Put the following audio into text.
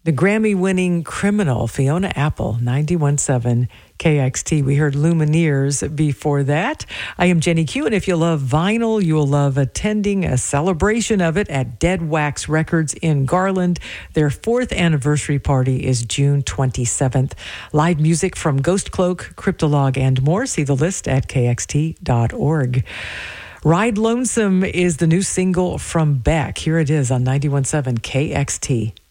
The Grammy-winning Criminal, Fiona Apple, 91.7 KXT. We heard Lumineers before that. I am Jenny Q, and if you love vinyl, you will love attending a celebration of it at Dead Wax Records in Garland. Their 4th anniversary party is June 27th. Live music from Ghost Cloak, Cryptolog, and more. See the list at kxt.org. Ride Lonesome is the new single from Beck. Here it is on 91.7 KXT.